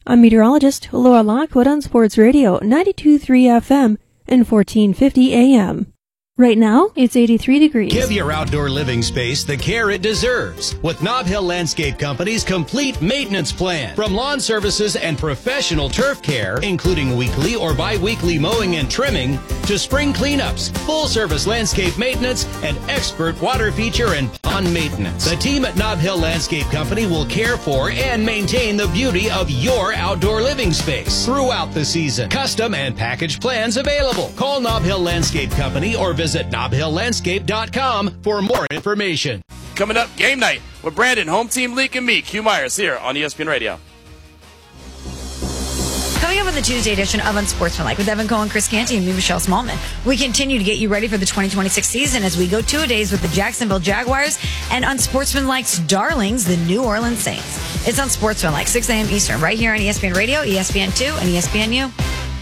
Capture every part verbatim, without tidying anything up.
I'm meteorologist Laura Lockwood on Sports Radio ninety-two point three F M and fourteen fifty A M. Right now, it's eighty-three degrees. Give your outdoor living space the care it deserves with Nob Hill Landscape Company's complete maintenance plan. From lawn services and professional turf care, including weekly or bi-weekly mowing and trimming, to spring cleanups, full-service landscape maintenance, and expert water feature and pond maintenance. The team at Nob Hill Landscape Company will care for and maintain the beauty of your outdoor living space throughout the season. Custom and package plans available. Call Nob Hill Landscape Company or visit Visit nob hill landscape dot com for more information. Coming up, game night with Brandon, home team Leak, and me, Q Myers, here on E S P N Radio. Coming up on the Tuesday edition of Unsportsmanlike with Evan Cohen, Chris Canty, and me, Michelle Smallman. We continue to get you ready for the twenty twenty-six season as we go two-a-days with the Jacksonville Jaguars and Unsportsmanlike's darlings, the New Orleans Saints. It's Unsportsmanlike, six a.m. Eastern, right here on E S P N Radio, E S P N two, and E S P N U.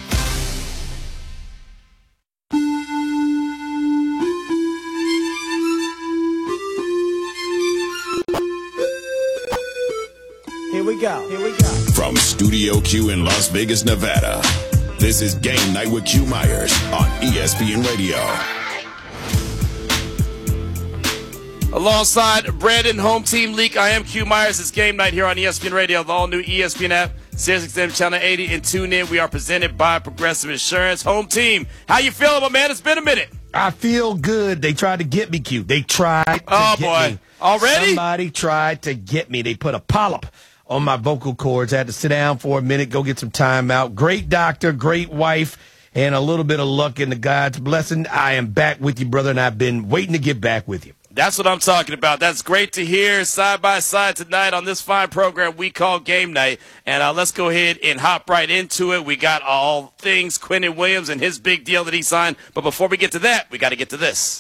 Here we go. Here we go. From Studio Q in Las Vegas, Nevada, this is Game Night with Q Myers on E S P N Radio. Alongside Brandon, home team Leak, I am Q Myers. It's Game Night here on E S P N Radio, the all-new E S P N app, Sirius X M Channel eighty, and tune in. We are presented by Progressive Insurance. Home team, how you feeling, my man? It's been a minute. I feel good. They tried to get me, Q. They tried to oh, get boy. me. Already? Somebody tried to get me. They put a polyp on my vocal cords. I had to sit down for a minute, go get some time out. Great doctor, great wife, and a little bit of luck in the God's blessing. I am back with you, brother, and I've been waiting to get back with you. That's what I'm talking about. That's great to hear side by side tonight on this fine program we call Game Night. And uh, let's go ahead and hop right into it. We got all things Quentin Williams and his big deal that he signed. But before we get to that, we got to get to this.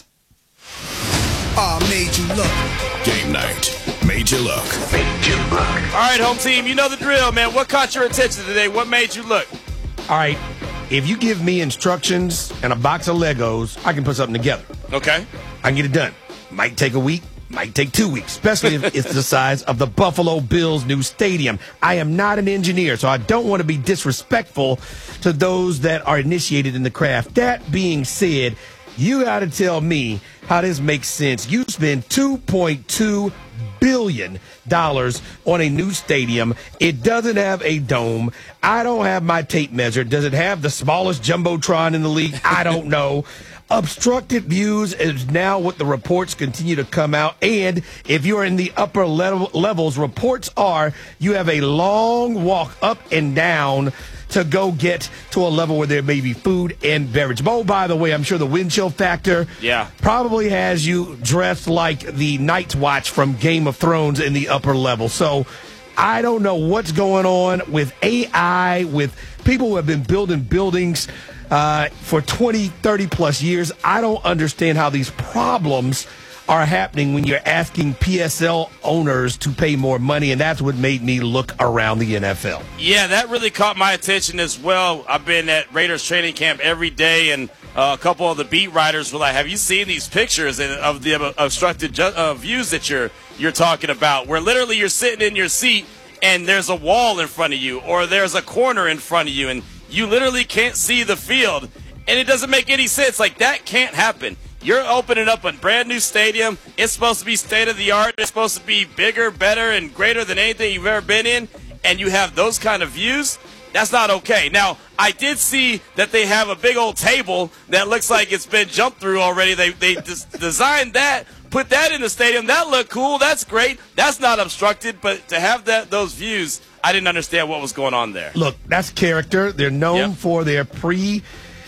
I made you look. Game Night. Made you look. Made you look. All right, home team, you know the drill, man. What caught your attention today? What made you look? All right, if you give me instructions and a box of Legos, I can put something together. Okay. I can get it done. Might take a week, might take two weeks, especially if it's the size of the Buffalo Bills' new stadium. I am not an engineer, so I don't want to be disrespectful to those that are initiated in the craft. That being said, you got to tell me how this makes sense. You spend two point two billion dollars on a new stadium. It doesn't have a dome. I don't have my tape measure. Does it have the smallest jumbotron in the league? I don't know. Obstructed views is now what the reports continue to come out. And if you're in the upper level, levels, reports are you have a long walk up and down to go get to a level where there may be food and beverage. Oh, by the way, I'm sure the wind chill factor yeah. probably has you dressed like the Night's Watch from Game of Thrones in the upper level. So I don't know what's going on with A I, with people who have been building buildings uh, for twenty, thirty plus years. I don't understand how these problems are happening when you're asking P S L owners to pay more money, and that's what made me look around the N F L. Yeah, that really caught my attention as well. I've been at Raiders training camp every day, and uh, a couple of the beat writers were like, have you seen these pictures of the obstructed ju- uh, views that you're you're talking about, where literally you're sitting in your seat and there's a wall in front of you or there's a corner in front of you and you literally can't see the field, and it doesn't make any sense. Like, that can't happen. You're opening up a brand new stadium. It's supposed to be state of the art. It's supposed to be bigger, better, and greater than anything you've ever been in. And you have those kind of views. That's not okay. Now, I did see that they have a big old table that looks like it's been jumped through already. They they des- designed that, put that in the stadium. That looked cool. That's great. That's not obstructed. But to have that those views, I didn't understand what was going on there. Look, that's character. They're known yep. for their pre-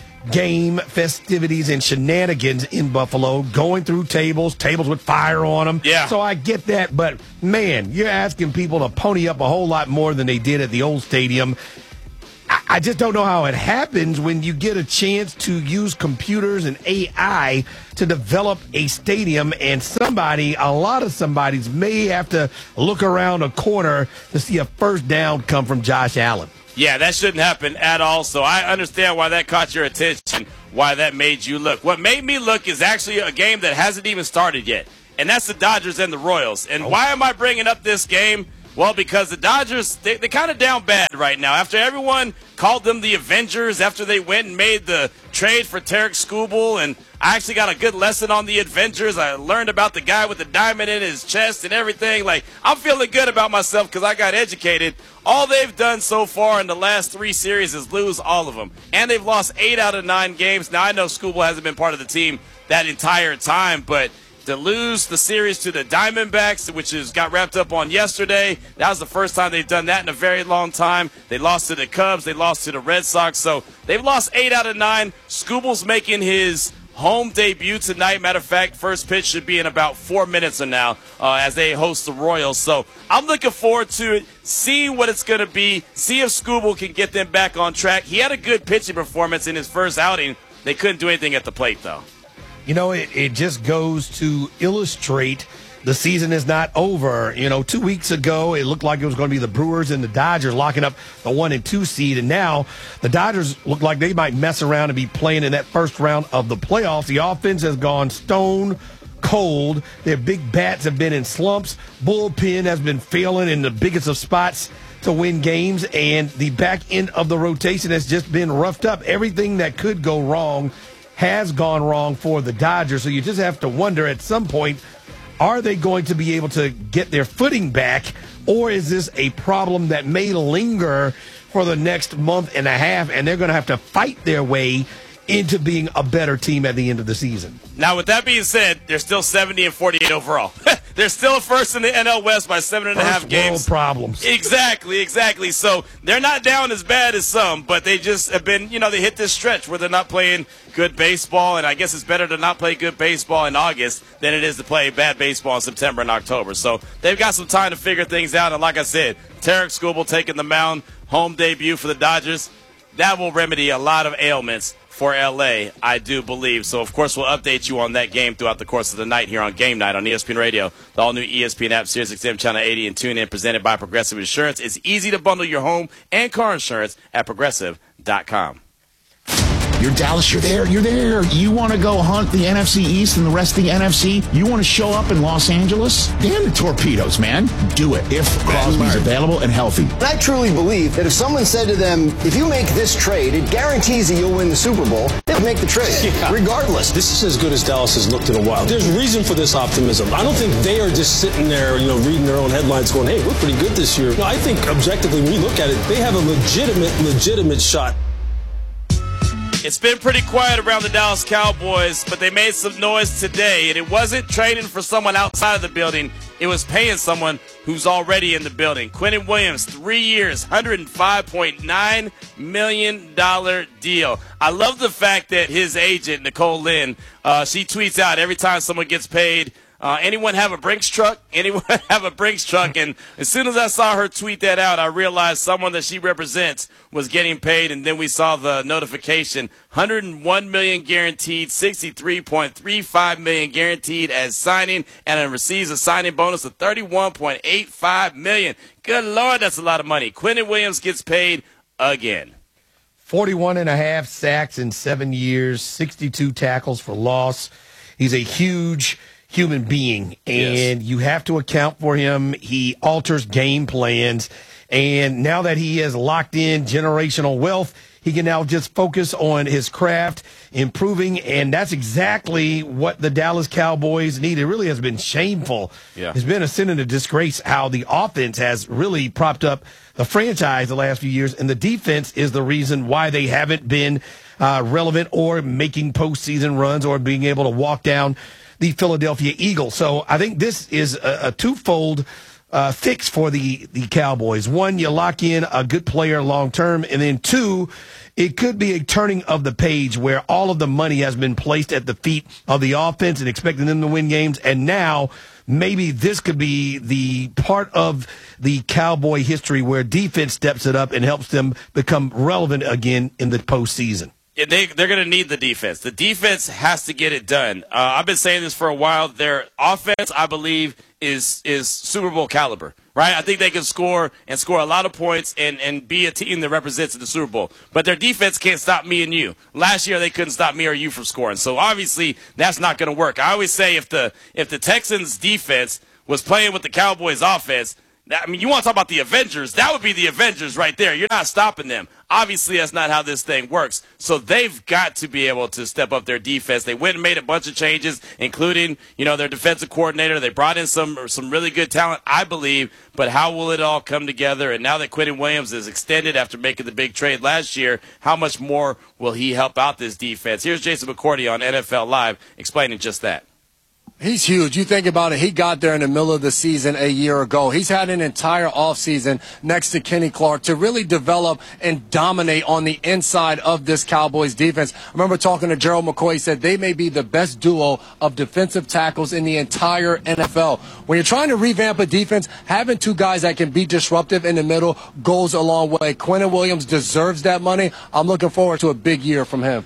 game festivities and shenanigans in Buffalo, going through tables, tables with fire on them. Yeah. So I get that, but man, you're asking people to pony up a whole lot more than they did at the old stadium. I, I just don't know how it happens when you get a chance to use computers and A I to develop a stadium, and somebody, a lot of somebodies may have to look around a corner to see a first down come from Josh Allen. Yeah, that shouldn't happen at all. So I understand why that caught your attention, why that made you look. What made me look is actually a game that hasn't even started yet, and that's the Dodgers and the Royals. And oh. why am I bringing up this game? Well, because the Dodgers, they, they're kind of down bad right now. After everyone called them the Avengers, after they went and made the trade for Tarek Skubal, and I actually got a good lesson on the Avengers. I learned about the guy with the diamond in his chest and everything. Like, I'm feeling good about myself because I got educated. All they've done so far in the last three series is lose all of them. And they've lost eight out of nine games. Now, I know Skubal hasn't been part of the team that entire time, but to lose the series to the Diamondbacks, which is got wrapped up on yesterday, that was the first time they've done that in a very long time. They lost to the Cubs. They lost to the Red Sox. So they've lost eight out of nine. Skubal's making his home debut tonight. Matter of fact, first pitch should be in about four minutes from now uh, as they host the Royals. So I'm looking forward to it, seeing what it's going to be, see if Skubal can get them back on track. He had a good pitching performance in his first outing. They couldn't do anything at the plate, though. You know, it, it just goes to illustrate the season is not over. You know, two weeks ago, it looked like it was going to be the Brewers and the Dodgers locking up the one and two seed. And now the Dodgers look like they might mess around and be playing in that first round of the playoffs. The offense has gone stone cold. Their big bats have been in slumps. Bullpen has been failing in the biggest of spots to win games. And the back end of the rotation has just been roughed up. Everything that could go wrong has gone wrong for the Dodgers. So you just have to wonder at some point, are they going to be able to get their footing back, or is this a problem that may linger for the next month and a half, and they're going to have to fight their way into being a better team at the end of the season? Now, with that being said, they're still seventy and forty-eight overall. They're still first in the N L West by seven and a half games. World problems. Exactly, exactly. So they're not down as bad as some, but they just have been, you know, they hit this stretch where they're not playing good baseball, and I guess it's better to not play good baseball in August than it is to play bad baseball in September and October. So they've got some time to figure things out, and like I said, Tarek Skubal taking the mound, home debut for the Dodgers, that will remedy a lot of ailments for L A, I do believe. So, of course, we'll update you on that game throughout the course of the night here on Game Night on E S P N Radio, the all-new E S P N app, Sirius X M Channel eighty, and TuneIn, presented by Progressive Insurance. It's easy to bundle your home and car insurance at progressive dot com. You're Dallas, you're there, you're there. You want to go hunt the N F C East and the rest of the N F C? You want to show up in Los Angeles? Damn the Torpedoes, man. Do it if Crosby's available and healthy. And I truly believe that if someone said to them, if you make this trade, it guarantees that you'll win the Super Bowl, they'll make the trade, yeah. regardless. This is as good as Dallas has looked in a while. There's reason for this optimism. I don't think they are just sitting there, you know, reading their own headlines going, hey, we're pretty good this year. No, I think objectively, when you look at it, they have a legitimate, legitimate shot. It's been pretty quiet around the Dallas Cowboys, but they made some noise today, and it wasn't trading for someone outside of the building. It was paying someone who's already in the building. Quinnen Williams, three years, one hundred five point nine million dollars deal. I love the fact that his agent, Nicole Lynn, uh, she tweets out every time someone gets paid, Uh, anyone have a Brinks truck? Anyone have a Brinks truck? And as soon as I saw her tweet that out, I realized someone that she represents was getting paid. And then we saw the notification: one hundred one million dollars guaranteed, sixty-three point three five million dollars guaranteed as signing, and it receives a signing bonus of thirty-one point eight five million dollars. Good Lord, that's a lot of money. Quinnen Williams gets paid again. forty-one and a half sacks in seven years, sixty-two tackles for loss. He's a huge human being, and yes. you have to account for him. He alters game plans, and now that he has locked in generational wealth, he can now just focus on his craft, improving, and that's exactly what the Dallas Cowboys need. It really has been shameful. Yeah. It's been a sin and a disgrace how the offense has really propped up the franchise the last few years, and the defense is the reason why they haven't been uh, relevant or making postseason runs or being able to walk down the Philadelphia Eagles. So I think this is a, a twofold uh, fix for the, the Cowboys. One, you lock in a good player long term, and then two, it could be a turning of the page where all of the money has been placed at the feet of the offense and expecting them to win games, and now maybe this could be the part of the Cowboy history where defense steps it up and helps them become relevant again in the postseason. They, they're going to need the defense. The defense has to get it done. Uh, I've been saying this for a while. Their offense, I believe, is is Super Bowl caliber, right? I think they can score and score a lot of points and, and be a team that represents the Super Bowl. But their defense can't stop me and you. Last year, they couldn't stop me or you from scoring. So, obviously, that's not going to work. I always say if the if the Texans' defense was playing with the Cowboys' offense, I mean, you want to talk about the Avengers? That would be the Avengers right there. You're not stopping them. Obviously, that's not how this thing works. So they've got to be able to step up their defense. They went and made a bunch of changes, including, you know, their defensive coordinator. They brought in some some really good talent, I believe. But how will it all come together? And now that Quinnen Williams is extended after making the big trade last year, how much more will he help out this defense? Here's Jason McCourty on N F L Live explaining just that. He's huge. You think about it, he got there in the middle of the season a year ago. He's had an entire offseason next to Kenny Clark to really develop and dominate on the inside of this Cowboys defense. I remember talking to Gerald McCoy. He said they may be the best duo of defensive tackles in the entire N F L. When you're trying to revamp a defense, having two guys that can be disruptive in the middle goes a long way. Quinnen Williams deserves that money. I'm looking forward to a big year from him.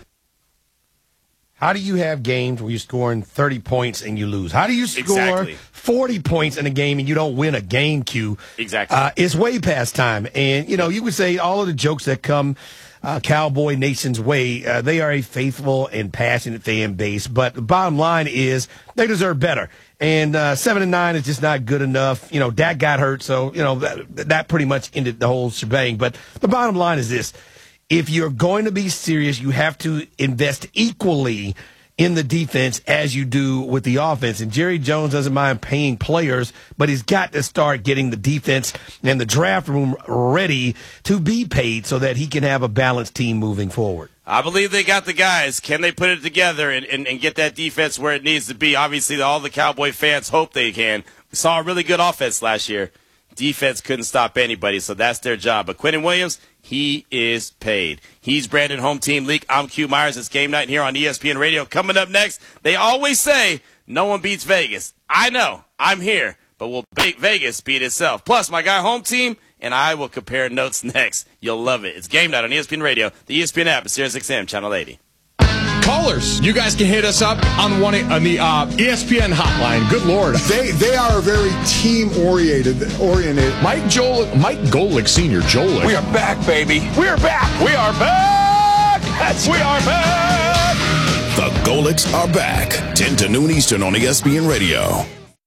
How do you have games where you're scoring thirty points and you lose? How do you score exactly. forty points in a game and you don't win a game, Q? Exactly. Uh, it's way past time. And, you know, you would say all of the jokes that come uh, Cowboy Nation's way, uh, they are a faithful and passionate fan base. But the bottom line is they deserve better. And uh, seven and nine is just not good enough. You know, Dak got hurt, so, you know, that, that pretty much ended the whole shebang. But the bottom line is this. If you're going to be serious, you have to invest equally in the defense as you do with the offense. And Jerry Jones doesn't mind paying players, but he's got to start getting the defense and the draft room ready to be paid so that he can have a balanced team moving forward. I believe they got the guys. Can they put it together and, and, and get that defense where it needs to be? Obviously, all the Cowboy fans hope they can. We saw a really good offense last year. Defense couldn't stop anybody, so that's their job. But Quinnen Williams, he is paid. He's Brandon Home Team Leak. I'm Q Myers. It's Game Night here on E S P N Radio. Coming up next, they always say no one beats Vegas. I know. I'm here. But will Vegas beat itself? Plus, my guy Home Team and I will compare notes next. You'll love it. It's Game Night on E S P N Radio, the E S P N app, and Sirius X M, Channel eighty. Callers, you guys can hit us up on one on the uh, E S P N hotline. Good Lord, they they are very team oriented. Oriented. Mike Joel, Mike Golick Senior, Joel. We are back, baby. We are back. We are back. That's we are back. The Golicks are back. ten to noon Eastern on E S P N Radio.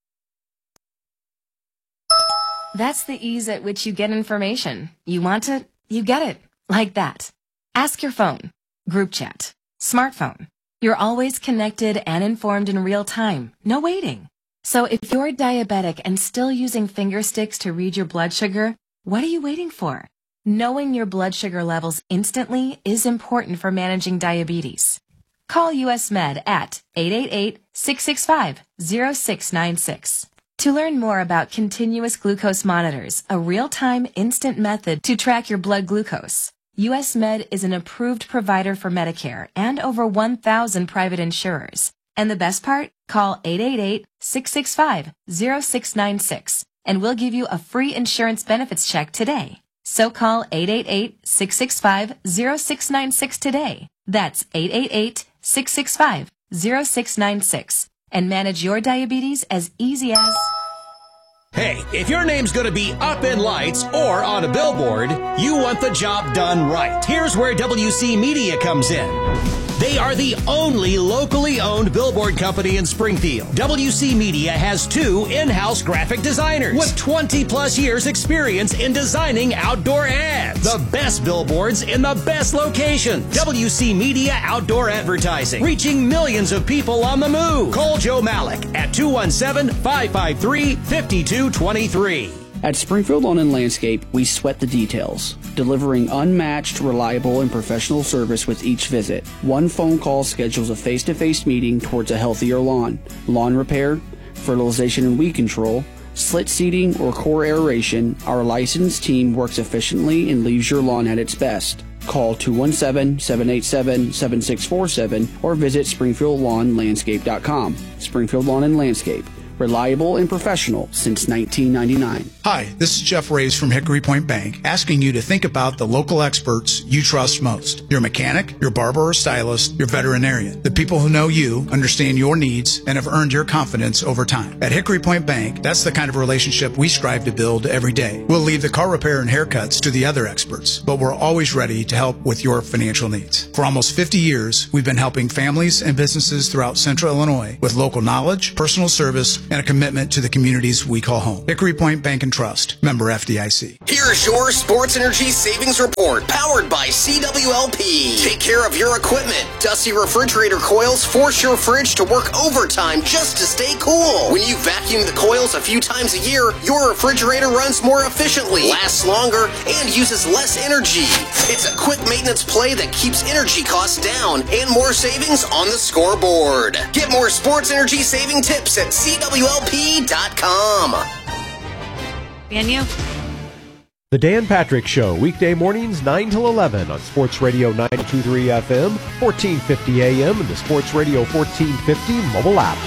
That's the ease at which you get information. You want it, you get it. Like that. Ask your phone. Group chat. Smartphone. You're always connected and informed in real time. No waiting. So if you're diabetic and still using finger sticks to read your blood sugar, what are you waiting for? Knowing your blood sugar levels instantly is important for managing diabetes. Call U S Med at eight eight eight, six six five, zero six nine six. To learn more about continuous glucose monitors, a real-time instant method to track your blood glucose, U S Med is an approved provider for Medicare and over one thousand private insurers. And the best part? Call eight eight eight, six six five, zero six nine six and we'll give you a free insurance benefits check today. So call eight eight eight, six six five, zero six nine six today. That's eight eight eight, six six five, zero six nine six and manage your diabetes as easy as... Hey, if your name's going to be up in lights or on a billboard, you want the job done right. Here's where W C Media comes in. They are the only locally owned billboard company in Springfield. W C Media has two in-house graphic designers with twenty plus years experience in designing outdoor ads. The best billboards in the best locations. W C Media Outdoor Advertising, reaching millions of people on the move. Call Joe Malik at two one seven, five five three, five two two three. At Springfield Lawn and Landscape, we sweat the details, delivering unmatched, reliable, and professional service with each visit. One phone call schedules a face-to-face meeting towards a healthier lawn. Lawn repair, fertilization and weed control, slit seeding, or core aeration, our licensed team works efficiently and leaves your lawn at its best. Call two one seven, seven eight seven, seven six four seven or visit springfield lawn landscape dot com. Springfield Lawn and Landscape. Reliable and professional since nineteen ninety-nine. Hi, this is Jeff Reyes from Hickory Point Bank, asking you to think about the local experts you trust most. Your mechanic, your barber or stylist, your veterinarian. The people who know you, understand your needs, and have earned your confidence over time. At Hickory Point Bank, that's the kind of relationship we strive to build every day. We'll leave the car repair and haircuts to the other experts, but we're always ready to help with your financial needs. For almost fifty years, we've been helping families and businesses throughout Central Illinois with local knowledge, personal service, and a commitment to the communities we call home. Hickory Point Bank and Trust, member F D I C. Here's your Sports Energy Savings Report, powered by C W L P. Take care of your equipment. Dusty refrigerator coils force your fridge to work overtime just to stay cool. When you vacuum the coils a few times a year, your refrigerator runs more efficiently, lasts longer, and uses less energy. It's a quick maintenance play that keeps energy costs down and more savings on the scoreboard. Get more sports energy saving tips at C W L P dot com. And you? The Dan Patrick Show, weekday mornings nine till eleven on Sports Radio ninety-two point three F M, fourteen fifty A M, and the Sports Radio fourteen fifty mobile app.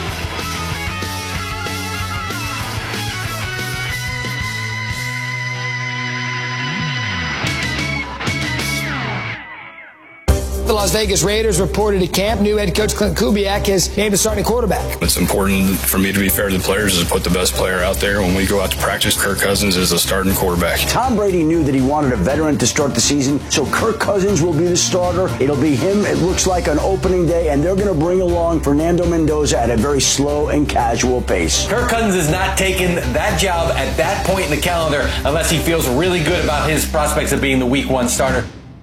The Las Vegas Raiders reported at camp. New head coach Clint Kubiak has named a starting quarterback. It's important for me to be fair to the players is to put the best player out there. When we go out to practice, Kirk Cousins is a starting quarterback. Tom Brady knew that he wanted a veteran to start the season, so Kirk Cousins will be the starter. It'll be him, it looks like, on opening day, and they're going to bring along Fernando Mendoza at a very slow and casual pace. Kirk Cousins is not taking that job at that point in the calendar unless he feels really good about his prospects of being the week one starter.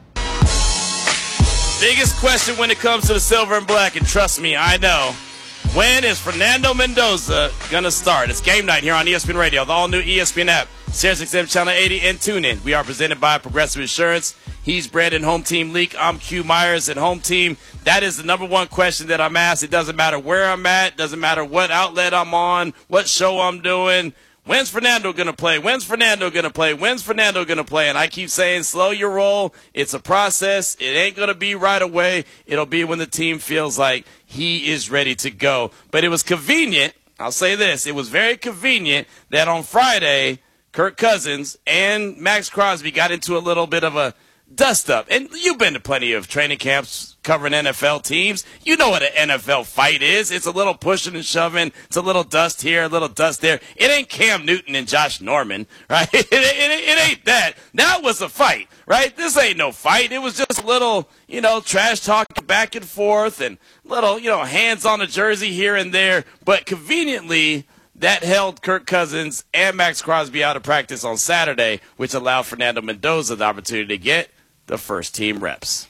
Biggest question when it comes to the silver and black, and trust me, I know. When is Fernando Mendoza going to start? It's game night here on E S P N Radio, the all-new E S P N app, Sirius X M Channel eighty, and TuneIn. We are presented by Progressive Insurance. He's Brandon, Home Team Leak. I'm Q Myers and Home Team. That is the number one question that I'm asked. It doesn't matter where I'm at. Doesn't matter what outlet I'm on, what show I'm doing. When's Fernando going to play? When's Fernando going to play? When's Fernando going to play? And I keep saying, slow your roll. It's a process. It ain't going to be right away. It'll be when the team feels like he is ready to go. But it was convenient. I'll say this. It was very convenient that on Friday, Kirk Cousins and Max Crosby got into a little bit of a dust-up. And you've been to plenty of training camps covering N F L teams. You know what an N F L fight is. It's a little pushing and shoving. It's a little dust here, a little dust there. It ain't Cam Newton and Josh Norman, right? It, it, it ain't that. That was a fight, right? This ain't no fight. It was just a little, you know, trash talking back and forth and little, you know, hands on the jersey here and there. But conveniently, that held Kirk Cousins and Max Crosby out of practice on Saturday, which allowed Fernando Mendoza the opportunity to get the first team reps.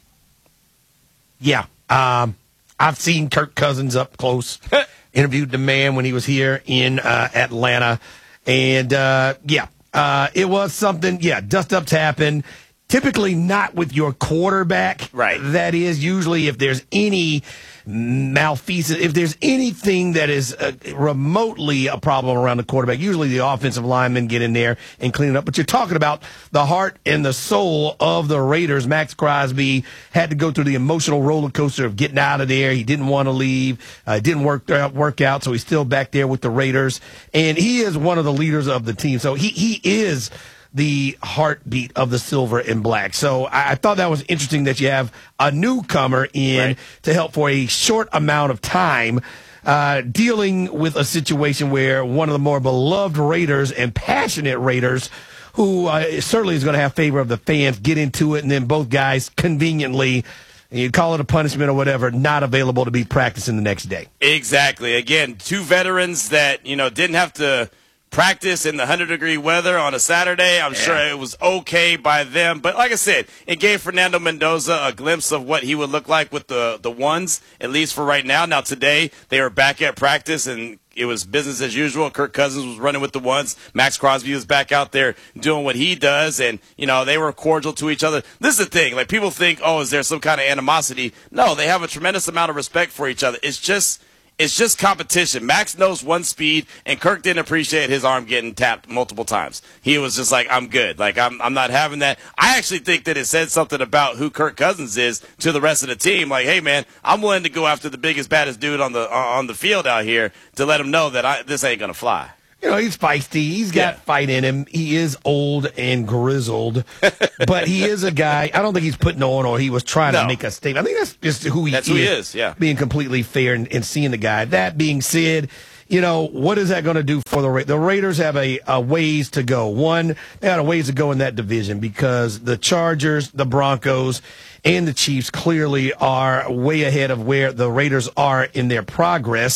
Yeah. Um, I've seen Kirk Cousins up close. Interviewed the man when he was here in uh, Atlanta. And, uh, yeah, uh, it was something, yeah, dust-ups happen. Typically not with your quarterback. Right. That is, usually if there's any malfeasance, if there's anything that is uh, remotely a problem around the quarterback, usually the offensive linemen get in there and clean it up. But you're talking about the heart and the soul of the Raiders. Max Crosby had to go through the emotional roller coaster of getting out of there. He didn't want to leave. Uh, didn't work out, work out, so he's still back there with the Raiders. And he is one of the leaders of the team. So he, he is the heartbeat of the silver and black. So I, I thought that was interesting that you have a newcomer in right. to help for a short amount of time, uh, dealing with a situation where one of the more beloved Raiders and passionate Raiders, who uh, certainly is going to have favor of the fans, get into it, and then both guys conveniently, you call it a punishment or whatever, not available to be practicing the next day. Exactly. Again, two veterans that, you know, didn't have to practice in the one hundred degree weather on a Saturday. I'm yeah. sure it was okay by them. But like I said, it gave Fernando Mendoza a glimpse of what he would look like with the, the ones, at least for right now. Now, today, they were back at practice, and it was business as usual. Kirk Cousins was running with the ones. Max Crosby was back out there doing what he does, and, you know, they were cordial to each other. This is the thing. Like, people think, oh, is there some kind of animosity? No, they have a tremendous amount of respect for each other. It's just It's just competition. Max knows one speed, and Kirk didn't appreciate his arm getting tapped multiple times. He was just like, I'm good. Like, I'm I'm not having that. I actually think that it said something about who Kirk Cousins is to the rest of the team. Like, hey, man, I'm willing to go after the biggest, baddest dude on the on the field out here to let him know that I, this ain't going to fly. You know, he's feisty. He's got yeah. fight in him. He is old and grizzled, but he is a guy. I don't think he's putting on or he was trying no. to make a statement. I think that's just who he that's is. That's who he is, yeah. Being completely fair and, and seeing the guy. That being said, you know, what is that going to do for the Raiders? The Raiders have a, a ways to go. One, they got a ways to go in that division because the Chargers, the Broncos, and the Chiefs clearly are way ahead of where the Raiders are in their progress.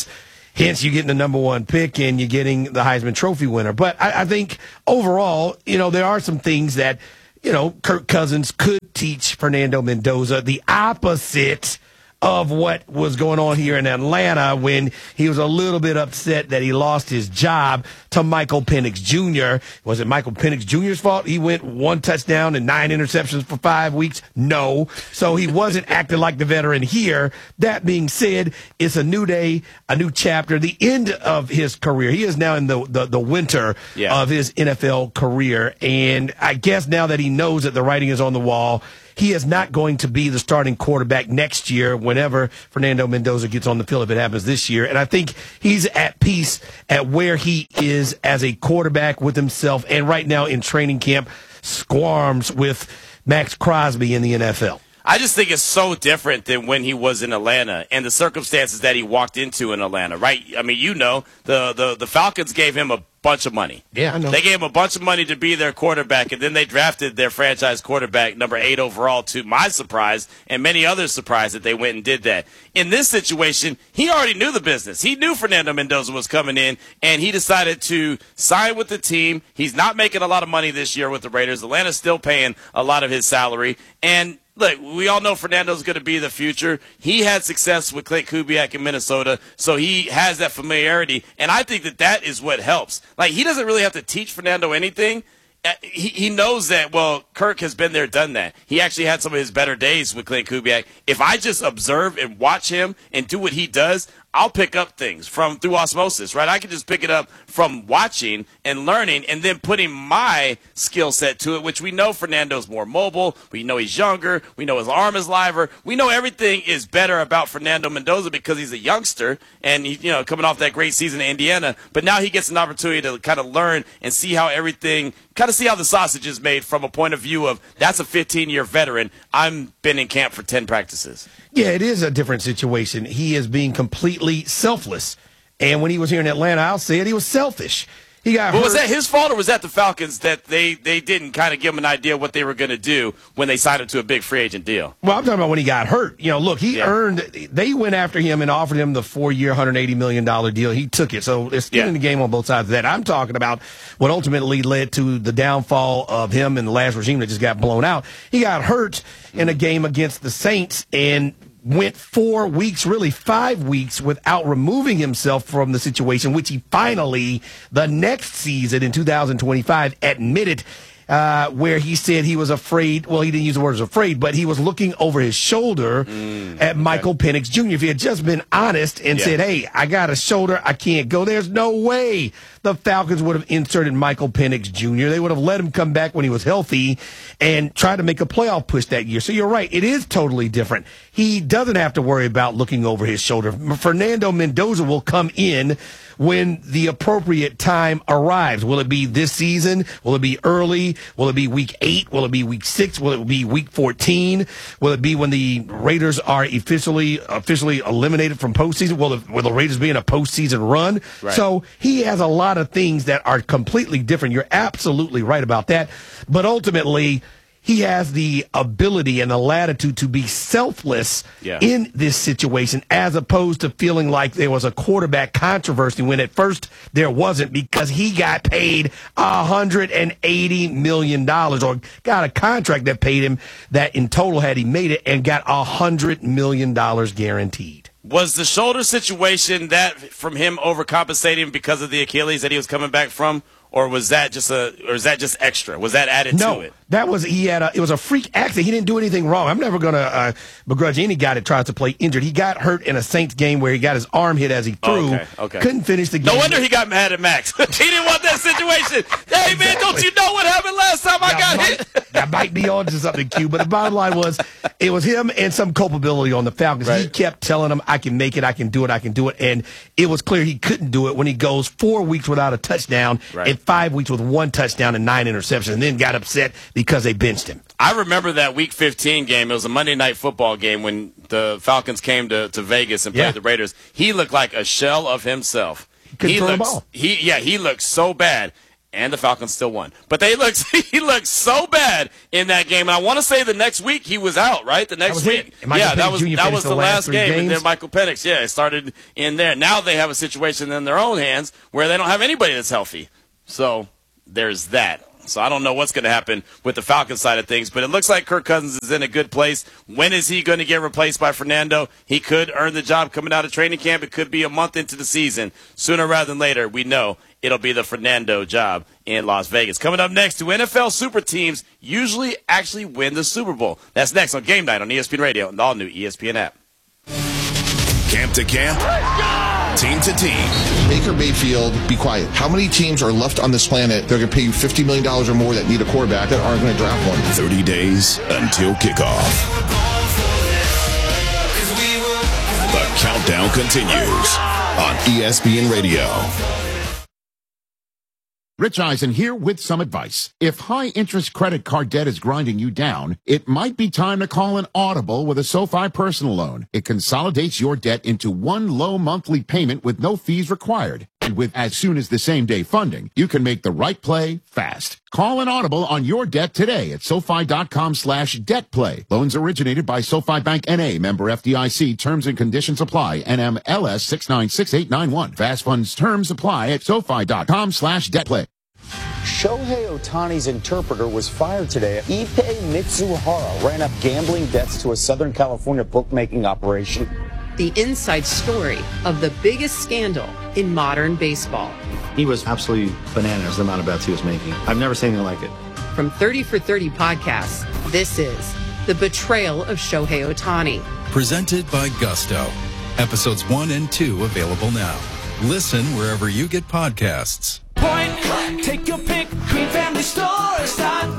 Hence, you're getting the number one pick and you're getting the Heisman Trophy winner. But I, I think overall, you know, there are some things that, you know, Kirk Cousins could teach Fernando Mendoza the opposite of what was going on here in Atlanta when he was a little bit upset that he lost his job to Michael Penix Junior Was it Michael Penix Junior's fault? He went one touchdown and nine interceptions for five weeks? No. So he wasn't acting like the veteran here. That being said, it's a new day, a new chapter, the end of his career. He is now in the, the, the winter yeah. of his N F L career. And I guess now that he knows that the writing is on the wall, he is not going to be the starting quarterback next year whenever Fernando Mendoza gets on the field, if it happens this year. And I think he's at peace at where he is as a quarterback with himself, and right now in training camp squarms with Max Crosby in the N F L. I just think it's so different than when he was in Atlanta and the circumstances that he walked into in Atlanta, right? I mean, you know, the, the, the Falcons gave him a bunch of money. Yeah, I know. They gave him a bunch of money to be their quarterback, and then they drafted their franchise quarterback, number eight overall, to my surprise and many others' surprise that they went and did that. In this situation, he already knew the business. He knew Fernando Mendoza was coming in, and he decided to sign with the team. He's not making a lot of money this year with the Raiders. Atlanta's still paying a lot of his salary, and look, we all know Fernando's going to be the future. He had success with Clint Kubiak in Minnesota, so he has that familiarity, and I think that that is what helps. Like, he doesn't really have to teach Fernando anything. He, he knows that, well, Kirk has been there, done that. He actually had some of his better days with Clint Kubiak. If I just observe and watch him and do what he does, I'll pick up things from through osmosis, right? I can just pick it up from watching and learning and then putting my skill set to it, which we know Fernando's more mobile. We know he's younger. We know his arm is liver. We know everything is better about Fernando Mendoza because he's a youngster and he, you know, coming off that great season in Indiana. But now he gets an opportunity to kind of learn and see how everything, kind of see how the sausage is made from a point of view of that's a fifteen-year veteran. I've been in camp for ten practices. Yeah, it is a different situation. He is being completely selfless. And when he was here in Atlanta, I'll say it, he was selfish. He got well, hurt. Was that his fault or was that the Falcons that they, they didn't kind of give him an idea of what they were going to do when they signed him to a big free agent deal? Well, I'm talking about when he got hurt. You know, look, he yeah. earned – they went after him and offered him the four-year, one hundred eighty million dollars deal. He took it. So it's skin yeah. in the game on both sides of that. I'm talking about what ultimately led to the downfall of him and the last regime that just got blown out. He got hurt in a game against the Saints and – went four weeks, really five weeks, without removing himself from the situation, which he finally, the next season in two thousand twenty-five, admitted uh, where he said he was afraid. Well, he didn't use the words afraid, but he was looking over his shoulder mm, at Michael okay. Penix Junior If he had just been honest and yeah. said, hey, I got a shoulder, I can't go, there's no way the Falcons would have inserted Michael Penix Junior They would have let him come back when he was healthy and try to make a playoff push that year. So you're right, it is totally different. He doesn't have to worry about looking over his shoulder. Fernando Mendoza will come in when the appropriate time arrives. Will it be this season? Will it be early? Will it be week eight? Will it be week six? Will it be week fourteen? Will it be when the Raiders are officially officially eliminated from postseason? Will the, will the Raiders be in a postseason run? Right. So he has a lot of things that are completely different. You're absolutely right about that. But ultimately, he has the ability and the latitude to be selfless yeah. in this situation, as opposed to feeling like there was a quarterback controversy when at first there wasn't, because he got paid one hundred eighty million dollars, or got a contract that paid him that in total, had he made it, and got one hundred million dollars guaranteed. Was the shoulder situation that from him overcompensating because of the Achilles that he was coming back from? Or was that just a, or is that just extra? Was that added no, to it? That was, he had a, it was a freak accident. He didn't do anything wrong. I'm never going to uh, begrudge any guy that tries to play injured. He got hurt in a Saints game where he got his arm hit as he threw. Okay, okay. Couldn't finish the game. No wonder he got mad at Max. He didn't want that situation. Hey, man, exactly. Don't you know what happened last time I got might, hit? That might be on to something, Q. But the bottom line was, it was him and some culpability on the Falcons. Right. He kept telling them, I can make it, I can do it, I can do it. And it was clear he couldn't do it when he goes four weeks without a touchdown right. and five weeks with one touchdown and nine interceptions, and then got upset because they benched him. I remember that Week fifteen game. It was a Monday Night Football game when the Falcons came to, to Vegas and played yeah. the Raiders. He looked like a shell of himself. Couldn't he throw looks, the ball. He, yeah, he looked so bad. and the Falcons still won. But they looked he looked so bad in that game. And I want to say the next week he was out, right? The next week. Yeah, that was that was the last game. And then Michael Penix, yeah, it started in there. Now they have a situation in their own hands where they don't have anybody that's healthy. So there's that. So I don't know what's going to happen with the Falcons side of things, but it looks like Kirk Cousins is in a good place. When is he going to get replaced by Fernando? He could earn the job coming out of training camp. It could be a month into the season. Sooner rather than later, we know it'll be the Fernando job in Las Vegas. Coming up next, do N F L super teams usually actually win the Super Bowl? That's next on Game Night on E S P N Radio and the all-new E S P N app. Camp to camp, team to team. Baker Mayfield, be quiet. How many teams are left on this planet that are going to pay you fifty million dollars or more that need a quarterback that aren't going to draft one? thirty days until kickoff. The countdown continues on E S P N Radio. Rich Eisen here with some advice. If high-interest credit card debt is grinding you down, it might be time to call an audible with a SoFi personal loan. It consolidates your debt into one low monthly payment with no fees required. And with as soon as the same-day funding, you can make the right play fast. Call an audible on your debt today at SoFi.com slash debt play. Loans originated by SoFi Bank N A, member F D I C. Terms and conditions apply. N M L S six nine six eight nine one. Fast funds terms apply at SoFi.com slash debt play. Shohei Ohtani's interpreter was fired today. Ippei Mitsuhara ran up gambling debts to a Southern California bookmaking operation. The inside story of the biggest scandal in modern baseball. He was absolutely bananas the amount of bets he was making. I've never seen anything like it. From thirty for thirty podcasts, this is The Betrayal of Shohei Ohtani. Presented by Gusto. Episodes one and two available now. Listen wherever you get podcasts. Point, take your pick, green family stores dot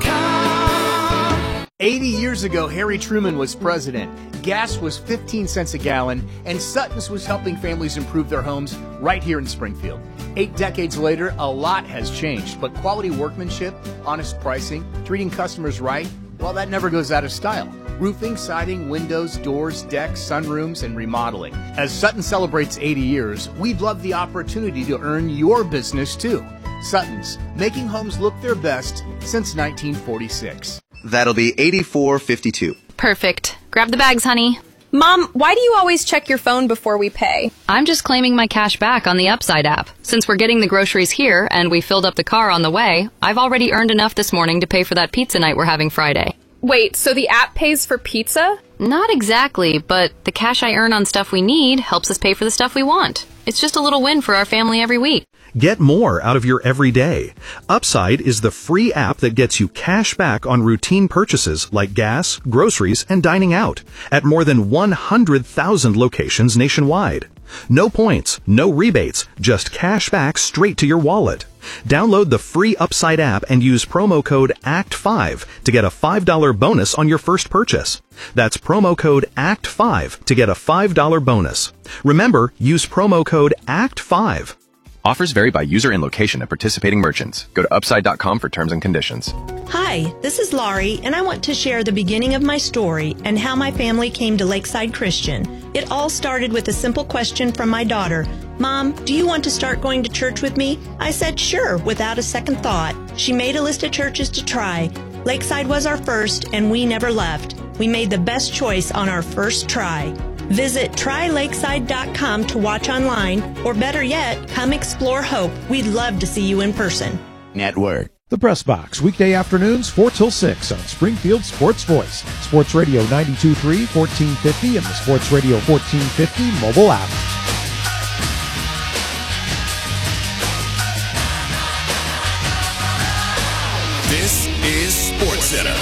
com. eighty years ago, Harry Truman was president. Gas was fifteen cents a gallon, and Sutton's was helping families improve their homes right here in Springfield. Eight decades later, a lot has changed, but quality workmanship, honest pricing, treating customers right, well, that never goes out of style. Roofing, siding, windows, doors, decks, sunrooms, and remodeling. As Sutton celebrates eighty years, we'd love the opportunity to earn your business too. Sutton's, making homes look their best since nineteen forty-six. That'll be eighty-four fifty-two. Perfect. Grab the bags, honey. Mom, why do you always check your phone before we pay? I'm just claiming my cash back on the Upside app. Since we're getting the groceries here and we filled up the car on the way, I've already earned enough this morning to pay for that pizza night we're having Friday. Wait, so the app pays for pizza? Not exactly, but the cash I earn on stuff we need helps us pay for the stuff we want. It's just a little win for our family every week. Get more out of your everyday. Upside is the free app that gets you cash back on routine purchases like gas, groceries, and dining out at more than one hundred thousand locations nationwide. No points, no rebates, just cash back straight to your wallet. Download the free Upside app and use promo code A C T five to get a five dollars bonus on your first purchase. That's promo code A C T five to get a five dollars bonus. Remember, use promo code A C T five. Offers vary by user and location at participating merchants. Go to upside dot com for terms and conditions. Hi, this is Laurie, and I want to share the beginning of my story and how my family came to Lakeside Christian. It all started with a simple question from my daughter. Mom, do you want to start going to church with me? I said sure, without a second thought. She made a list of churches to try. Lakeside was our first, and we never left. We made the best choice on our first try. Visit try lakeside dot com to watch online, or better yet, come explore Hope. We'd love to see you in person. Network. The Press Box, weekday afternoons, four till six on Springfield Sports Voice. Sports Radio ninety-two point three, fourteen fifty, and the Sports Radio fourteen fifty mobile app. This is Sports Center.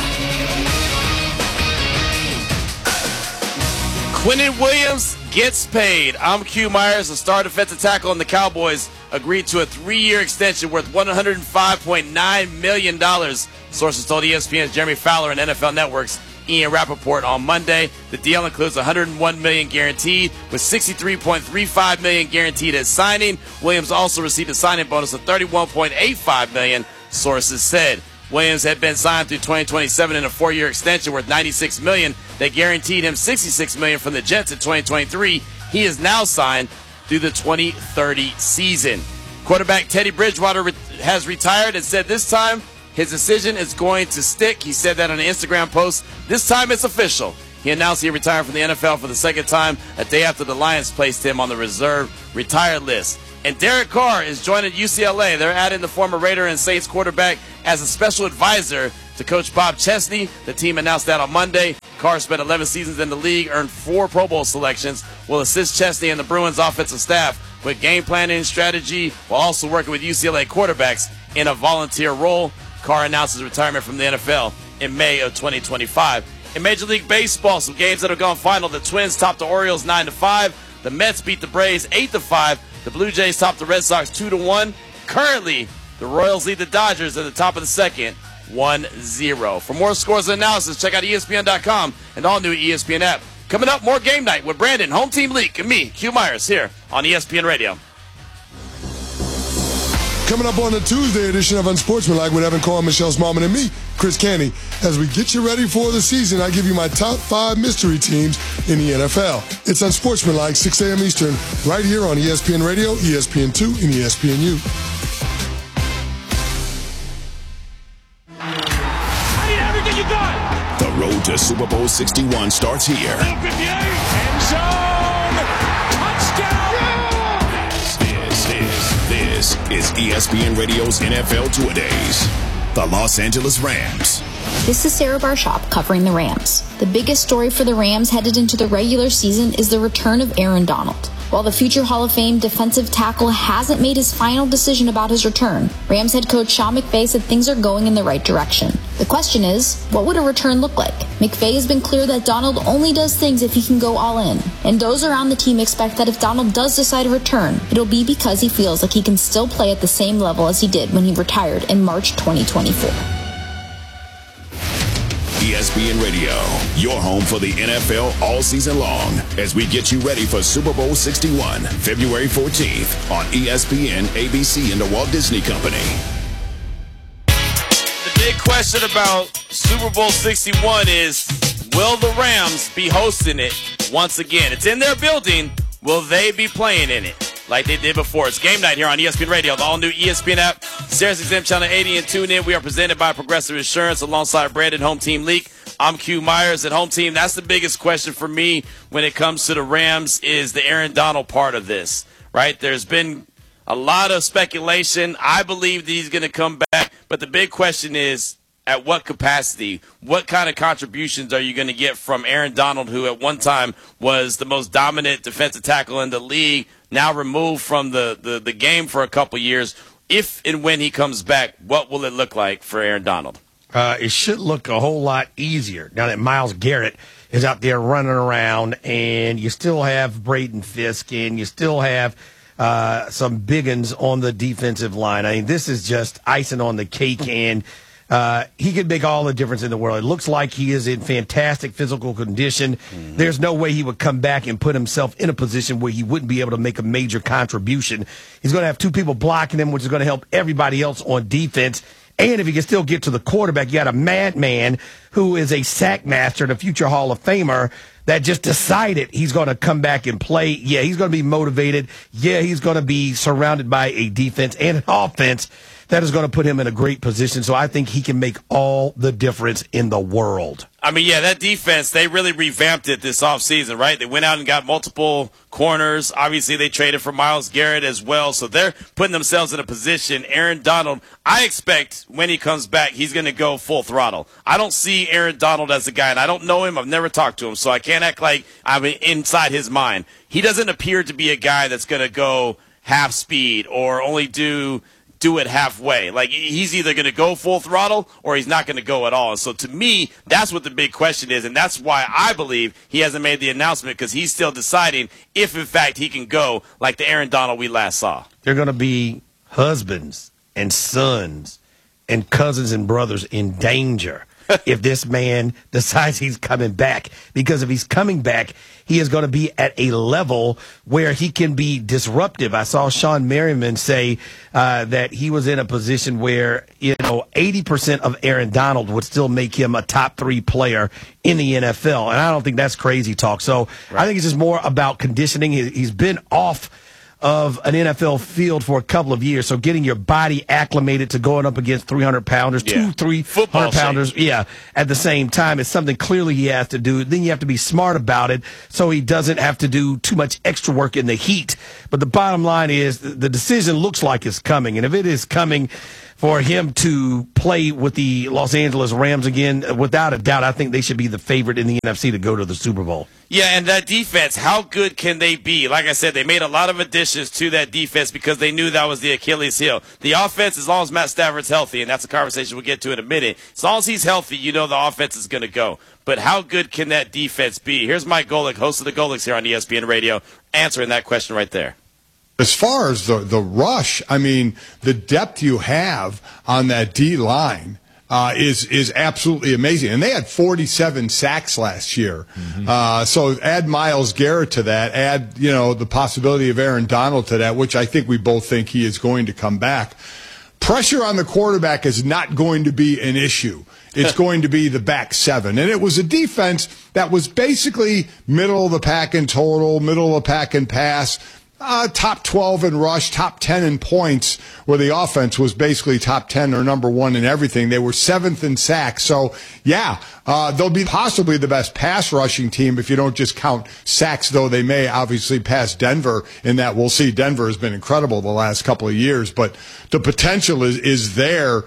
Quinnen Williams gets paid. I'm Q Myers, a star defensive tackle, and the Cowboys agreed to a three-year extension worth one hundred five point nine million dollars. Sources told E S P N's Jeremy Fowler and N F L Network's Ian Rappaport on Monday. The deal includes one hundred one million dollars guaranteed, with sixty-three point three five million dollars guaranteed at signing. Williams also received a signing bonus of thirty-one point eight five million dollars, sources said. Williams had been signed through twenty twenty-seven in a four-year extension worth ninety-six million dollars. They guaranteed him sixty-six million dollars from the Jets in twenty twenty-three. He is now signed through the twenty thirty season. Quarterback Teddy Bridgewater re- has retired and said this time his decision is going to stick. He said that on an Instagram post. This time it's official. He announced he retired from the N F L for the second time a day after the Lions placed him on the reserve retired list. And Derek Carr is joining U C L A. They're adding the former Raider and Saints quarterback as a special advisor to Coach Bob Chesney. The team announced that on Monday. Carr spent eleven seasons in the league, earned four Pro Bowl selections, will assist Chesney and the Bruins offensive staff with game planning and strategy, while also working with U C L A quarterbacks in a volunteer role. Carr announced his retirement from the N F L in May of twenty twenty-five. In Major League Baseball, some games that have gone final. The Twins topped the Orioles nine to five. The Mets beat the Braves eight to five. The Blue Jays topped the Red Sox two to one. Currently, the Royals lead the Dodgers at the top of the second, one zero. For more scores and analysis, check out E S P N dot com and all new E S P N app. Coming up, more Game Night with Brandon, Home Team Leak, and me, Q Myers, here on E S P N Radio. Coming up on the Tuesday edition of Unsportsmanlike with Evan Cohen, Michelle Smallman, and me, Chris Canty. As we get you ready for the season, I give you my top five mystery teams in the N F L. It's Unsportsmanlike, six a.m. Eastern, right here on E S P N Radio, E S P N two, and E S P N U. I need everything you got. The road to Super Bowl sixty-one starts here. End zone. Touchdown. This, this, this is E S P N Radio's N F L Two-A-Days. The Los Angeles Rams. This is Sarah Barshop covering the Rams. The biggest story for the Rams headed into the regular season is the return of Aaron Donald. While the future Hall of Fame defensive tackle hasn't made his final decision about his return, Rams head coach Sean McVay said things are going in the right direction. The question is, what would a return look like? McVay has been clear that Donald only does things if he can go all in. And those around the team expect that if Donald does decide to return, it'll be because he feels like he can still play at the same level as he did when he retired in March twenty twenty-four. E S P N Radio, your home for the N F L all season long, as we get you ready for Super Bowl sixty-one, February fourteenth on E S P N, A B C, and the Walt Disney Company. The big question about Super Bowl sixty-one is, will the Rams be hosting it once again? It's in their building. Will they be playing in it like they did before? It's Game Night here on E S P N Radio, the all-new E S P N app, Sirius X M Channel eighty, and tune in. We are presented by Progressive Insurance alongside Brandon, Home Team Leak. I'm Q Myers at Home Team. That's the biggest question for me when it comes to the Rams is the Aaron Donald part of this, right? There's been a lot of speculation. I believe that he's going to come back, but the big question is, at what capacity? What kind of contributions are you going to get from Aaron Donald, who at one time was the most dominant defensive tackle in the league, now removed from the, the, the game for a couple years? If and when he comes back, what will it look like for Aaron Donald? Uh, it should look a whole lot easier now that Myles Garrett is out there running around, and you still have Braden Fisk, and you still have uh, some big uns on the defensive line. I mean, this is just icing on the cake, and Uh, he could make all the difference in the world. It looks like he is in fantastic physical condition. Mm-hmm. There's no way he would come back and put himself in a position where he wouldn't be able to make a major contribution. He's going to have two people blocking him, which is going to help everybody else on defense. And if he can still get to the quarterback, you got a madman who is a sack master and a future Hall of Famer that just decided he's going to come back and play. Yeah, he's going to be motivated. Yeah, he's going to be surrounded by a defense and an offense that is going to put him in a great position. So I think he can make all the difference in the world. I mean, yeah, that defense, they really revamped it this offseason, right? They went out and got multiple corners. Obviously, they traded for Myles Garrett as well. So they're putting themselves in a position. Aaron Donald, I expect when he comes back, he's going to go full throttle. I don't see Aaron Donald as a guy, and I don't know him. I've never talked to him, so I can't act like I'm inside his mind. He doesn't appear to be a guy that's going to go half speed or only do – do it halfway. Like, he's either going to go full throttle or he's not going to go at all. And so to me, that's what the big question is, and that's why I believe he hasn't made the announcement, because he's still deciding if, in fact, he can go like the Aaron Donald we last saw. They're going to be husbands and sons and cousins and brothers in danger if this man decides he's coming back. Because if he's coming back, he is going to be at a level where he can be disruptive. I saw Sean Merriman say uh, that he was in a position where, you know, eighty percent of Aaron Donald would still make him a top three player in the N F L. And I don't think that's crazy talk. So right. I think it's just more about conditioning. He, he's been off of an N F L field for a couple of years. So getting your body acclimated to going up against three hundred pounders, Yeah. two, three hundred pounders, yeah, at the same time is something clearly he has to do. Then you have to be smart about it so he doesn't have to do too much extra work in the heat. But the bottom line is the decision looks like it's coming. And if it is coming for him to play with the Los Angeles Rams again, without a doubt, I think they should be the favorite in the N F C to go to the Super Bowl. Yeah, and that defense, how good can they be? Like I said, they made a lot of additions to that defense because they knew that was the Achilles heel. The offense, as long as Matt Stafford's healthy, and that's a conversation we'll get to in a minute, as long as he's healthy, you know the offense is going to go. But how good can that defense be? Here's Mike Golick, host of the Golics here on E S P N Radio, answering that question right there. As far as the, the rush, I mean, the depth you have on that D-line uh, is is absolutely amazing. And they had forty-seven sacks last year. Mm-hmm. Uh, so add Myles Garrett to that, add, you know, the possibility of Aaron Donald to that, which I think we both think he is going to come back. Pressure on the quarterback is not going to be an issue. It's going to be the back seven. And it was a defense that was basically middle of the pack in total, middle of the pack in pass. Uh, top twelve in rush, top ten in points, where the offense was basically top ten or number one in everything. They were seventh in sacks. So, yeah, uh, they'll be possibly the best pass rushing team if you don't just count sacks, though they may obviously pass Denver in that. We'll see. Denver has been incredible the last couple of years, but the potential is, is there.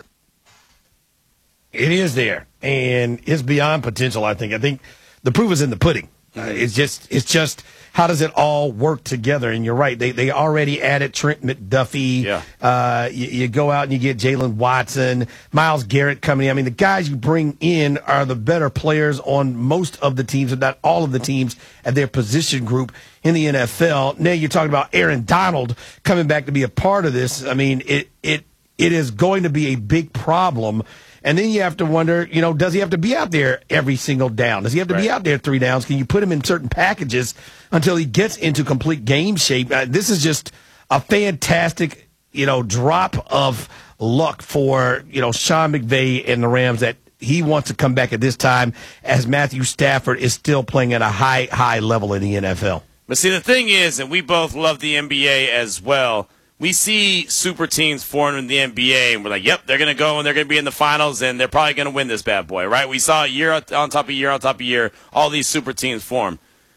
It is there, and it's beyond potential, I think. I think the proof is in the pudding. Uh, it's just, it's just, how does it all work together? And you're right. They they already added Trent McDuffie. Yeah. Uh, you, you go out and you get Jalen Watson, Myles Garrett coming in. I mean, the guys you bring in are the better players on most of the teams, if not all of the teams at their position group in the N F L. Now you're talking about Aaron Donald coming back to be a part of this. I mean, it it it is going to be a big problem. And then you have to wonder, you know, does he have to be out there every single down? Does he have to right. be out there three downs? Can you put him in certain packages until he gets into complete game shape? Uh, this is just a fantastic, you know, drop of luck for, you know, Sean McVay and the Rams that he wants to come back at this time as Matthew Stafford is still playing at a high, high level in the N F L. But see, the thing is, and we both love the N B A as well, we see super teams forming in the N B A, and we're like, yep, they're going to go and they're going to be in the finals, and they're probably going to win this bad boy, right? We saw year on top of year on top of year, all these super teams form.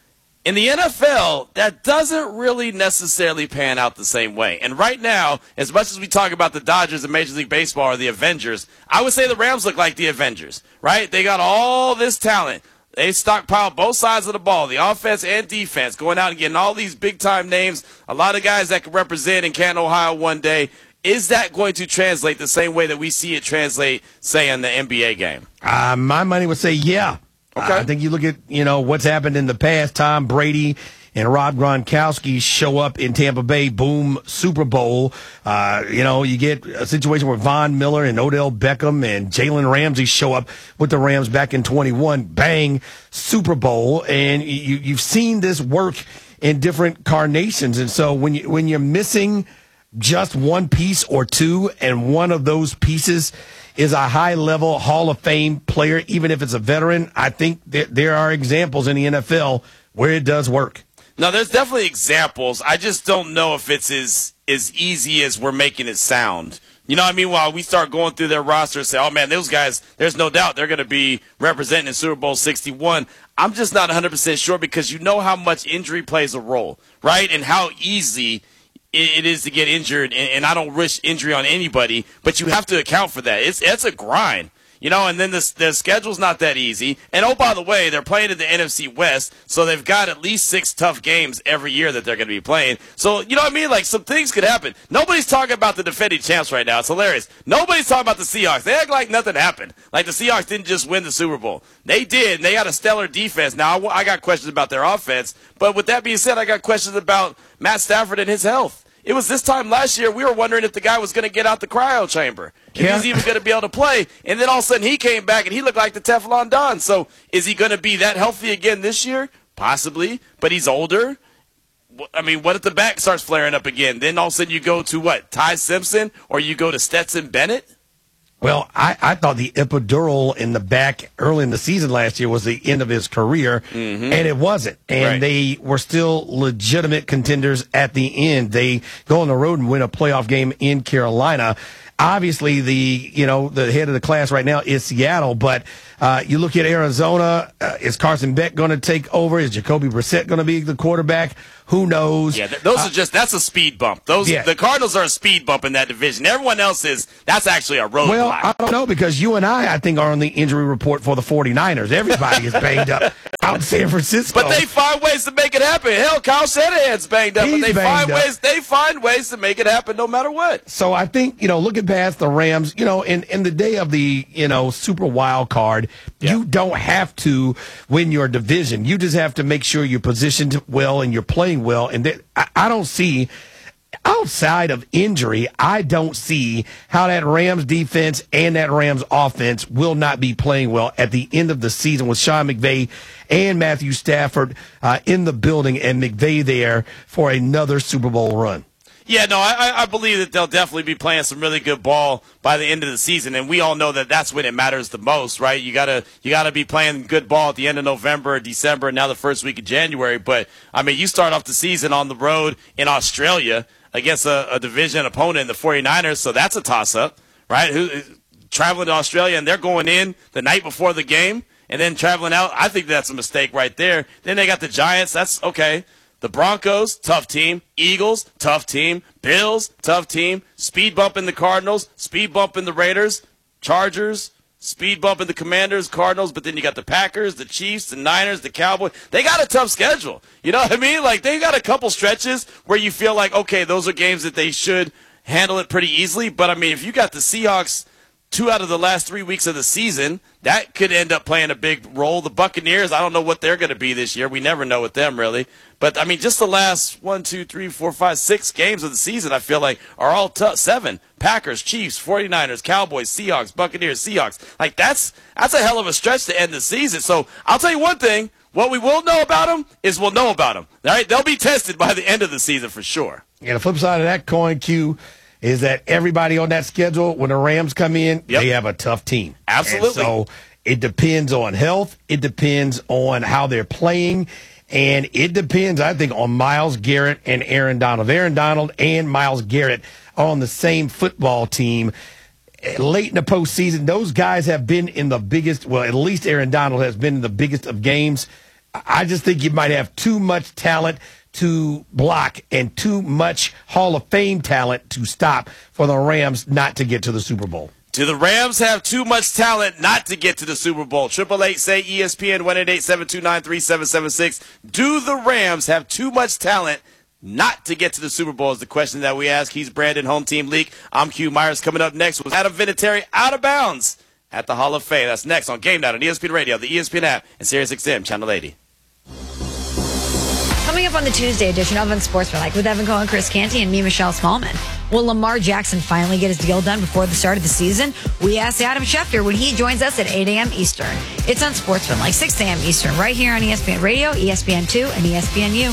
In the N F L, that doesn't really necessarily pan out the same way. And right now, as much as we talk about the Dodgers in Major League Baseball or the Avengers, I would say the Rams look like the Avengers, right? They got all this talent. They stockpiled both sides of the ball, the offense and defense, going out and getting all these big-time names, a lot of guys that can represent in Canton, Ohio one day. Is that going to translate the same way that we see it translate, say, in the N B A game? Uh, my money would say yeah. Okay. Uh, I think you look at, you know, what's happened in the past. Tom Brady and Rob Gronkowski show up in Tampa Bay, boom, Super Bowl. Uh, you know, you get a situation where Von Miller and Odell Beckham and Jalen Ramsey show up with the Rams back in twenty-one, bang, Super Bowl. And you, you've seen this work in different carnations. And so when you, when you're missing just one piece or two, and one of those pieces is a high-level Hall of Fame player, even if it's a veteran, I think that there are examples in the N F L where it does work. No, there's definitely examples. I just don't know if it's as, as easy as we're making it sound. You know what I mean? While we start going through their roster and say, oh, man, those guys, there's no doubt they're going to be representing in Super Bowl sixty-one. I'm just not one hundred percent sure because you know how much injury plays a role, right? And how easy it is to get injured. And I don't wish injury on anybody, but you have to account for that. It's, it's a grind. You know, and then the, the schedule's not that easy. And, oh, by the way, they're playing in the N F C West, so they've got at least six tough games every year that they're going to be playing. So, you know what I mean? Like, some things could happen. Nobody's talking about the defending champs right now. It's hilarious. Nobody's talking about the Seahawks. They act like nothing happened. Like the Seahawks didn't just win the Super Bowl. They did, and they had a stellar defense. Now, I, I got questions about their offense. But with that being said, I got questions about Matt Stafford and his health. It was this time last year we were wondering if the guy was going to get out the cryo chamber. If yeah. he was even going to be able to play. And then all of a sudden he came back and he looked like the Teflon Don. So is he going to be that healthy again this year? Possibly. But he's older. I mean, what if the back starts flaring up again? Then all of a sudden you go to what? Ty Simpson or you go to Stetson Bennett? Well, I, I thought the epidural in the back early in the season last year was the end of his career, mm-hmm. and it wasn't. And right. they were still legitimate contenders at the end. They go on the road and win a playoff game in Carolina. Obviously, the you know the head of the class right now is Seattle, but uh, you look at Arizona. Uh, is Carson Beck going to take over? Is Jacoby Brissett going to be the quarterback? Who knows? Yeah, th- those uh, are just that's a speed bump. Those yeah. the Cardinals are a speed bump in that division. Everyone else is that's actually a roadblock. Well, I don't know because you and I, I think, are on the injury report for the 49ers. Everybody is banged up out in San Francisco, but they find ways to make it happen. Hell, Kyle Shanahan's banged up, He's but they find up. ways. They find ways to make it happen no matter what. So I think you know, looking past the Rams, you know, in in the day of the you know Super Wild Card, yeah. you don't have to win your division. You just have to make sure you're positioned well and you're playing well, and that. I don't see, outside of injury, I don't see how that Rams defense and that Rams offense will not be playing well at the end of the season with Sean McVay and Matthew Stafford uh, in the building and McVay there for another Super Bowl run. Yeah, no, I, I believe that they'll definitely be playing some really good ball by the end of the season, and we all know that that's when it matters the most, right? You gotta you gotta be playing good ball at the end of November or December, and now the first week of January. But I mean, you start off the season on the road in Australia against a, a division opponent in the 49ers, so that's a toss-up, right? Who traveling to Australia and they're going in the night before the game, and then traveling out. I think that's a mistake right there. Then they got the Giants. That's okay. The Broncos, tough team. Eagles, tough team. Bills, tough team. Speed bump in the Cardinals. Speed bump in the Raiders. Chargers, speed bump in the Commanders, Cardinals. But then you got the Packers, the Chiefs, the Niners, the Cowboys. They got a tough schedule. You know what I mean? Like, they got a couple stretches where you feel like, okay, those are games that they should handle it pretty easily. But, I mean, if you got the Seahawks two out of the last three weeks of the season, that could end up playing a big role. The Buccaneers, I don't know what they're going to be this year. We never know with them, really. But, I mean, just the last one, two, three, four, five, six games of the season, I feel like, are all tough. Seven. Packers, Chiefs, 49ers, Cowboys, Seahawks, Buccaneers, Seahawks. Like, that's that's a hell of a stretch to end the season. So, I'll tell you one thing. What we will know about them is we'll know about them. All right? They'll be tested by the end of the season for sure. Yeah, the flip side of that coin, Q, is that everybody on that schedule, when the Rams come in, yep. they have a tough team. Absolutely. And so it depends on health. It depends on how they're playing. And it depends, I think, on Myles Garrett and Aaron Donald. Aaron Donald and Myles Garrett are on the same football team. Late in the postseason, those guys have been in the biggest, well, at least Aaron Donald has been in the biggest of games. I just think you might have too much talent to block and too much Hall of Fame talent to stop for the Rams not to get to the Super Bowl. Do the Rams have too much talent not to get to the Super Bowl? Triple eight say E S P N one eight eight seven two nine three seven seven six. Do the Rams have too much talent not to get to the Super Bowl is the question that we ask. He's Brandon, Home Team Leak. I'm Q Myers. Coming up next was Adam Vinatieri out of bounds at the Hall of Fame. That's next on Game Night on E S P N Radio, the E S P N app, and Sirius X M Channel eighty. Coming up on the Tuesday edition of Unsportsmanlike with Evan Cohen, Chris Canty, and me, Michelle Smallman. Will Lamar Jackson finally get his deal done before the start of the season? We asked Adam Schefter when he joins us at eight a.m. Eastern. It's Unsportsmanlike, six a.m. Eastern, right here on E S P N Radio, E S P N two, and E S P N U.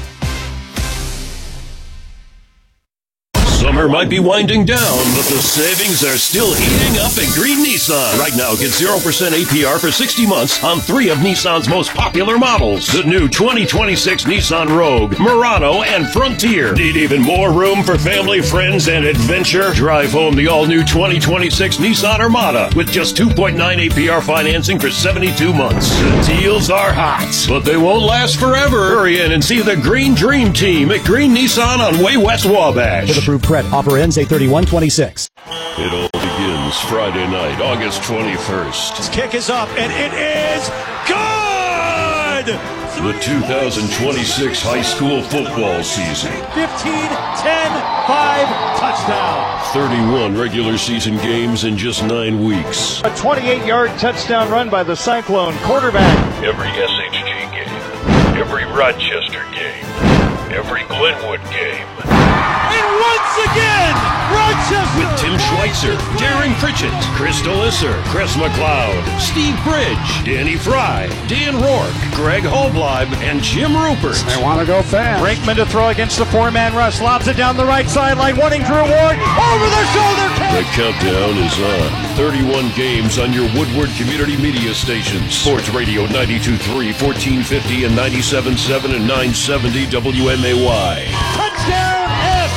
Summer might be winding down, but the savings are still heating up at Green Nissan. Right now, get zero percent A P R for sixty months on three of Nissan's most popular models. The new twenty twenty-six Nissan Rogue, Murano, and Frontier. Need even more room for family, friends, and adventure? Drive home the all-new twenty twenty-six Nissan Armada with just two point nine A P R financing for seventy-two months. The deals are hot, but they won't last forever. Hurry in and see the Green Dream Team at Green Nissan on Way West Wabash. With approved credit. Offer ends eight thirty-one twenty-six. It all begins Friday night, August twenty-first. His kick is up, and it is good! The two thousand twenty-six high school football season. fifteen, ten, five, touchdown. thirty-one regular season games in just nine weeks. A twenty-eight-yard touchdown run by the Cyclone quarterback. Every S H G game, every Rochester game, every Glenwood game. And once once again, Rochester. With Tim Schweitzer, Darren Pritchett, Chris Delisser, Chris McLeod, Steve Bridge, Danny Fry, Dan Rourke, Greg Holbleib, and Jim Rupert. They want to go fast. Brinkman to throw against the four-man rush. Lobs it down the right sideline. Wanting Drew Ward over the shoulder. The countdown is on. thirty-one games on your Woodward Community Media stations. Sports Radio ninety-two point three, fourteen fifty, and ninety-seven point seven and nine seventy W M A Y. Touchdown S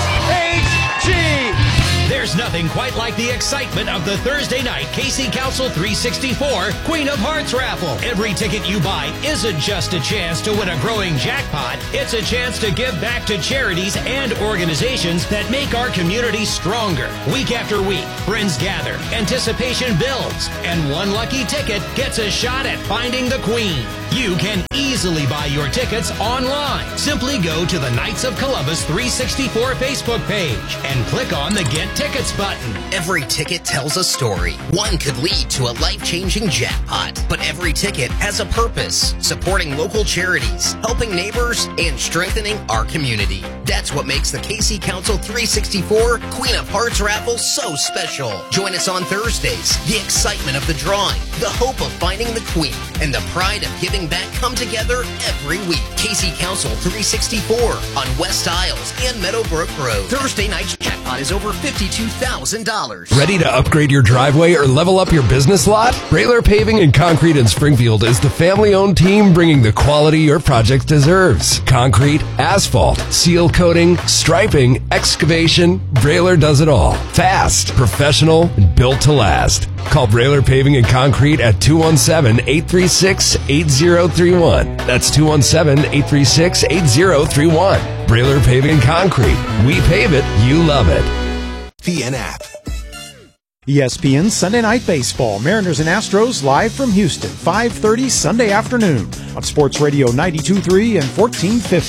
H G. There's nothing quite like the excitement of the Thursday night K C Council three sixty-four Queen of Hearts raffle. Every ticket you buy isn't just a chance to win a growing jackpot. It's a chance to give back to charities and organizations that make our community stronger. Week after week, friends gather, anticipation builds, and one lucky ticket gets a shot at finding the Queen. You can easily buy your tickets online. Simply go to the Knights of Columbus three sixty-four Facebook page and click on the Get Tickets button. Every ticket tells a story. One could lead to a life-changing jackpot, but every ticket has a purpose: supporting local charities, helping neighbors, and strengthening our community. That's what makes the K C Council three sixty-four Queen of Hearts raffle so special. Join us on Thursdays. The excitement of the drawing, the hope of finding the Queen, and the pride of giving back come together every week. K C Council three sixty-four on West Isles and Meadowbrook Road. Thursday night's jackpot is over fifty-two thousand dollars. Ready to upgrade your driveway or level up your business lot? Brailer Paving and Concrete in Springfield is the family-owned team bringing the quality your project deserves. Concrete, asphalt, seal coating, striping, excavation, Brailer does it all. Fast, professional, and built to last. Call Brailer Paving and Concrete at two one seven, eight three six, eight zero three one. That's two one seven, eight three six, eight zero three one. Brailer Paving and Concrete. We pave it, you love it. The N app. E S P N Sunday Night Baseball. Mariners and Astros live from Houston, five thirty Sunday afternoon on Sports Radio ninety-two point three and fourteen fifty.